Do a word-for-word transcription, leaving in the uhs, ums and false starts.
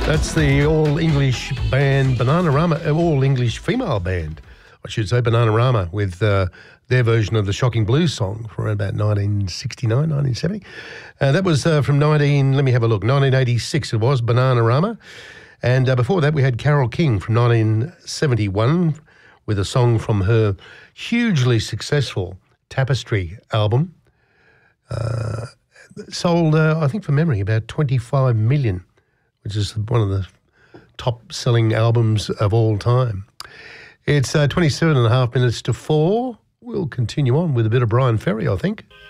That's the all-English band Bananarama, all-English female band, I should say, Bananarama, with uh, their version of the Shocking Blues song from around about nineteen sixty-nine, nineteen seventy. Uh, that was uh, from nineteen, let me have a look, nineteen eighty-six it was, Bananarama. And uh, before that we had Carole King from nineteen seventy-one with a song from her hugely successful Tapestry album. Uh, sold, uh, I think from memory, about twenty-five million, which is one of the top-selling albums of all time. It's uh, twenty-seven and a half minutes to four. We'll continue on with a bit of Brian Ferry, I think.